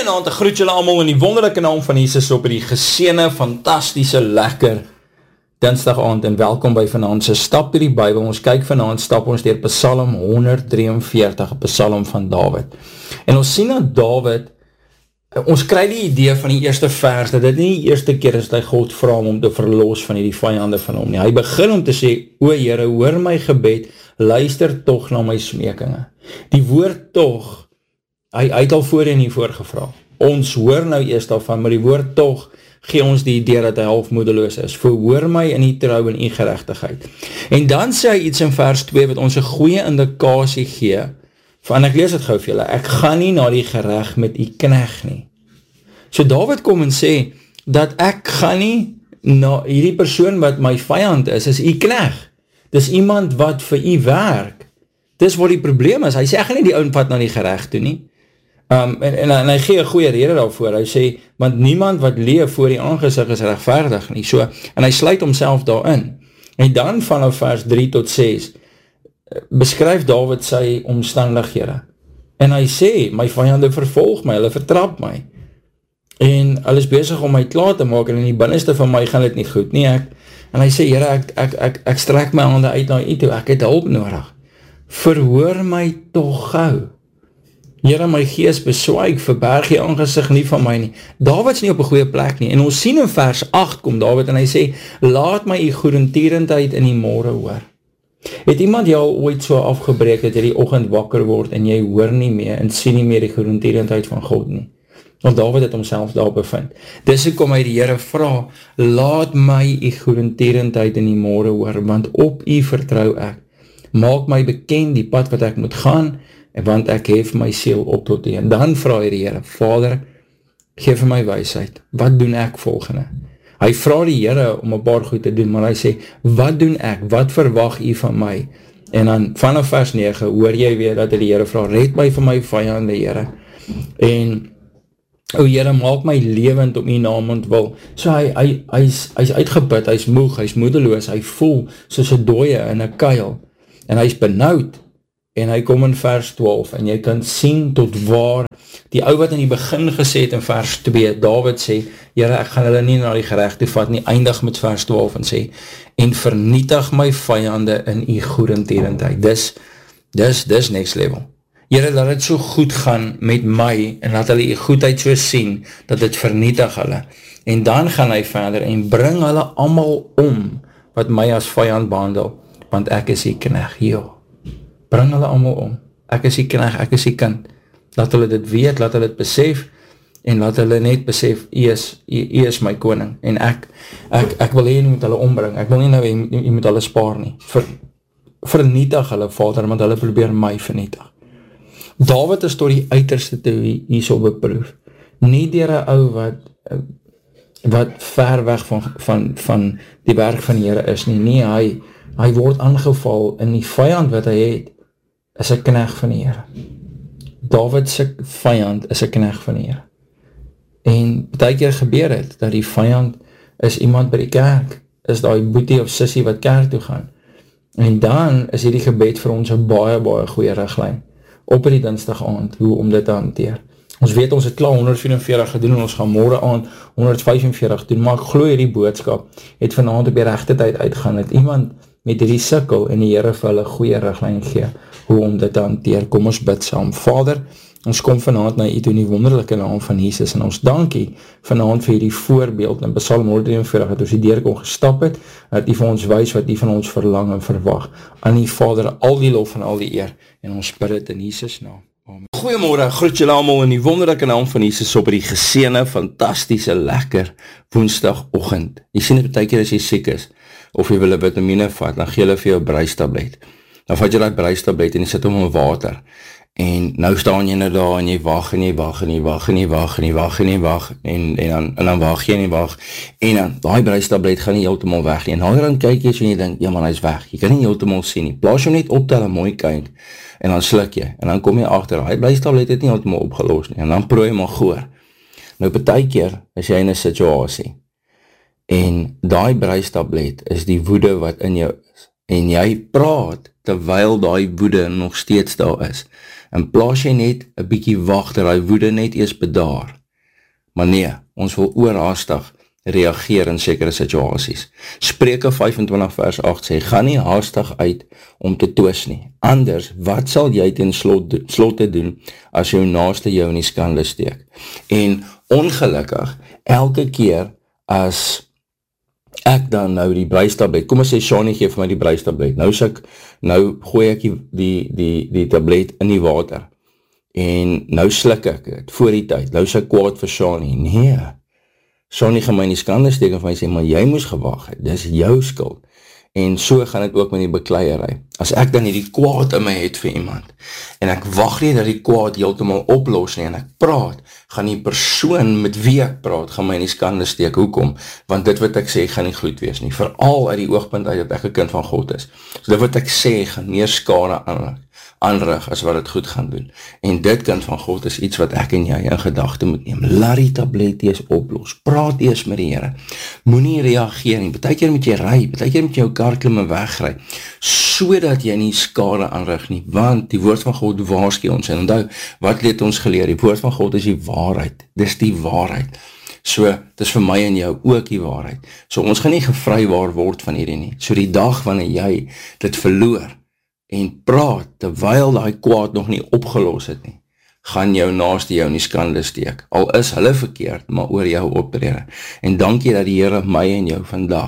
Goeienaand, ek groet julle almal in die wonderlike naam van Jesus op die geseënde, fantastiese, lekker Dinsdag aand en welkom by vanaand se Stap deur die Bybel. Ons kyk vanaand, stap ons deur Psalm 143, 'n Psalm van Dawid. En ons sien dat Dawid, ons kry die idee van die eerste vers, dat dit nie die eerste keer is dat hy God vra om te verlos van hierdie vyande van hom nie. Hy begin om te sê, o Here, hoor my gebed, luister tog na my smekinge. Die woord tog, hy het al voorheen hiervoor gevra. Ons hoor nou eers daarvan, maar die woord tog gee ons die idee dat hy half moedeloos is. Verhoor my in die trou en die geregtigheid. En dan sê hy iets in vers 2 wat ons 'n goeie indikasie gee, van ek lees dit gou vir julle, ek gaan nie na die gereg met u knegg nie. So Dawid kom en sê, dat ek gaan nie na hierdie persoon wat my vyand is u knegg. Dis iemand wat vir u werk. Dis wat die probleem is. Hy sê, ek gaan nie die ou pad na die gereg toe nie. En hy gee 'n goeie rede daarvoor. Hy sê, want niemand wat leef voor die aangesig is regverdig nie. So, en hy sluit homself daarin. En dan vanaf vers 3 tot 6 beskryf Dawid sy omstandighede. En hy sê, my vyande vervolg my, hulle vertrap my. En hulle is besig om my klaar te maak en in die binneste van my gaan dit nie goed nie. En hy sê, Here, ek strek my hande uit na u toe, ek het hulp nodig. Verhoor my tog gou. Here, my gees beswaik, verberg die aangesig nie van my nie. Dawid is nie op 'n goeie plek nie. En ons sien in vers 8 kom Dawid en hy sê, laat my u goedertierendheid in die môre hoor. Het iemand jou ooit so afgebreek dat jy die oggend wakker word en jy hoor nie meer en sien nie meer die goedertierendheid van God nie? Want Dawid het homself daar bevind. Dis hoekom hy die Here vra, laat my u goedertierendheid in die môre hoor, want op u vertrou ek. Maak my bekend die pad wat ek moet gaan, want ek hef my siel op tot u. En dan vra hy die Here, Vader, geef vir my wysheid. Wat doen ek volgende? Hy vra die Here om 'n paar goed te doen, maar hy sê, wat doen ek? Wat verwag u van my? En dan vanaf vers 9 hoor jy weer dat hy die Here vra, red my van my vyande, Here. En o Here, maak my lewend om u naam ontwil. So hy's uitgeput, hy's moeg, hy's moedeloos, hy voel soos 'n dooie in 'n kuil. En hy's benoud. En hy kom in vers 12, en jy kan sien tot waar, die ou wat in die begin gesê het in vers 2, Dawid sê, Here, ek gaan hulle nie na die gereg toe vat nie, eindig met vers 12 en sê, en vernietig my vyande in u goedertierendheid. Dis next level. Here, laat dit so goed gaan met my, en laat hulle u goedheid so sien, dat dit vernietig hulle. En dan gaan hy verder, en bring hulle almal om, wat my as vyand behandel, want ek is die knegg, bring hulle almal om, ek is die knegg, ek is die kind, laat hulle dit weet, laat hulle dit besef, en laat hulle net besef, u is my koning, en ek wil hê, jy moet hulle ombring, ek wil nie nou, jy moet hulle spaar nie, vernietig hulle, Vader, want hulle probeer my vernietig. Dawid is tot die uiterste toe hierso beproef, nie deur 'n ou wat ver weg van die werk van die Here is nie, hy word aangeval in die vyand wat hy het, is 'n knegg van die Here. Dawid se vyand is 'n knegg van die Here. En baie keer gebeur het, dat die vyand is iemand by die kerk, is daai boetie of sissie wat kerk toe gaan. En dan is hierdie gebed vir ons 'n baie goeie riglyn, op die Dinsdag aand, hoe om dit te hanteer. Ons weet, ons het klaar 144 gedoen, en ons gaan môre aand 145 doen, maar ek glo hierdie boodskap het vanaand op die regte tyd uitgaan, dat iemand met hierdie sukkel en die Here vir hulle goeie riglyn gee, hoe om dit te hanteer. Kom ons bid saam. Vader, ons kom vanaand na u toe in die wonderlike naam van Jesus, en ons dankie vanaand vir hierdie voorbeeld in Psalm 143, dat ons die deur kon gestap het, dat u vir ons wys wat u van ons verlang en verwag. Aan die Vader, al die lof en al die eer, en ons bid dit in Jesus naam. Amen. Goeiemôre, groet julle almal in die wonderlike naam van Jesus op die geseënde, fantastiese, lekker Woensdagoggend. Jy sien dit baie keer as jy siek is, of jy wil 'n vitamine vat, dan gee hulle vir jou 'n brystablet. Dan vat jy daai brystablet en jy sit hom in water. En nou staan jy nou daar en jy wag en jy wag en jy wag en jy wag en jy wag en jy wag en dan wag jy en jy wag en dan daai brystablet gaan nie heeltemal weg nie. En dan kyk jy so en jy dink, ja man, hy's weg. Jy kan nie heeltemal sien nie. Plaas hom net op tel 'n mooi kyk en dan sluk jy. En dan kom jy agter, daai brystablet het nie heeltemal opgelos nie. En dan prooi jy maar goor. Nou baie keer as jy in 'n situasie en daai brystablet is die woede wat in jou is. En jy praat terwyl daai woede nog steeds daar is. in plaas jy net 'n bietjie wag dat die woede net eers bedaar. Maar nee, ons wil oorhaastig reageer in sekere situasies. Spreuke 25 vers 8 sê, gaan nie haastig uit om te twis nie. Anders, wat sal jy ten slotte doen as jou naaste jou in die skande steek? En ongelukkig, elke keer as ek dan nou die brystablet, kom ons sê Shani gee vir my die brystablet, nou gooi ek die tablet in die water, en nou sluk ek het, voor die tyd, nou is ek kwaad vir Shani, nee, Shani gaan my in die skande steek en vir my sê, maar jy moes gewag het, dis jou skuld, en so gaan dit ook met die bekleierery, as ek dan hierdie kwaad in my het vir iemand, en ek wag nie dat die kwaad heeltemal oplos nie, en ek praat, gaan die persoon met wie ek praat, gaan my in die skande steek, hoekom? Want dit wat ek sê, gaan nie goed wees nie, veral uit die oogpunt uit dat ek 'n kind van God is, so dit wat ek sê, gaan meer skade aanrig, as wat het goed gaan doen, en dit kind van God is iets wat ek en jy in gedagte moet neem, laat die tablet eers oplos, praat eers met die Here, moenie reageer nie, partykeer moet jy ry, partykeer moet jy jou kar klim en wegry, sodat jy nie skade aanrig nie, want die woord van God waarsku ons, en onthou, wat het ons geleer, die woord van God is die waarheid, dis die waarheid, so, dis vir my en jou ook die waarheid, so ons gaan nie gevrywaar word van hierdie nie, so die dag wanneer jy dit verloor, en praat, terwyl die kwaad nog nie opgelos het nie, gaan jou naaste jou in die skande steek, al is hulle verkeerd, maar oor jou optrede, en dankie dat die Here my en jou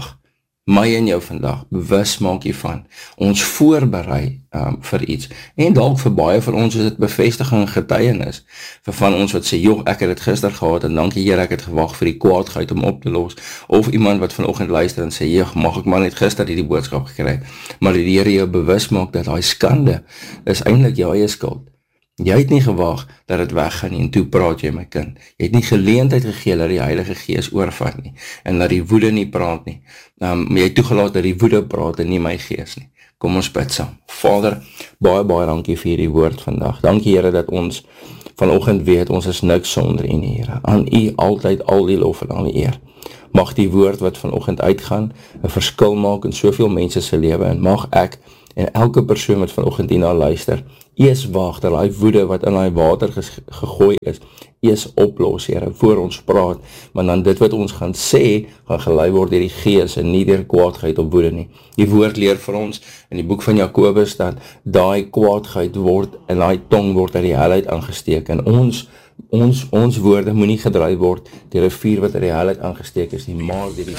vandag, bewus maak hiervan, ons voorberei vir iets, en dalk vir baie van ons is dit bevestiging en getuienis, vir van ons wat sê, joh, ek het dit gister gehad, en dankie Here, ek het gewag vir die kwaadheid om op te los, of iemand wat vanoggend luister en sê, joh, mag ek maar net gister die boodskap gekry, maar die Here jou bewus maak, dat die skande is eintlik jou eie skuld, jy het nie gewag dat het weggaan nie, en toe praat jy my kind, jy het nie geleentheid gegee dat die Heilige Gees oorvat nie, en dat die woede nie praat nie, maar jy het toegelaat dat die woede praat en nie my gees nie, kom ons bid saam. Vader, baie dankie vir die woord vandag, dankie Here dat ons vanoggend weet, ons is niks sonder U nie Here, aan U altyd al die lof en al die eer, mag die woord wat vanoggend uitgaan, 'n verskil maak in soveel mense se lewe, en mag ek en elke persoon wat vanoggend hierna luister, eers wag dat die woede wat in die water gegooi is, eers oplos, Here, voor ons praat, want dan dit wat ons gaan sê, gaan gelei word deur die Gees en nie deur kwaadheid of woede nie. Die woord leer vir ons in die boek van Jakobus dat daai kwaadheid word en daai tong word uit die helheid aangesteek, en ons woorde moenie gedryf word deur 'n vuur wat uit die helheid aangesteek is nie, maar deur die